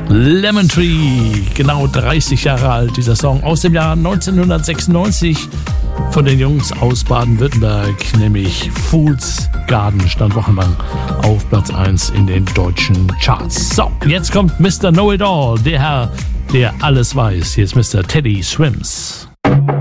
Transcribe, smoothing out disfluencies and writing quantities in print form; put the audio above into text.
Lemon Tree, genau 30 Jahre alt, dieser Song aus dem Jahr 1996 von den Jungs aus Baden-Württemberg, nämlich Fool's Garden, stand wochenlang auf Platz 1 in den deutschen Charts. So, jetzt kommt Mr. Know-It-All, der Herr, der alles weiß. Hier ist Mr. Teddy Swims.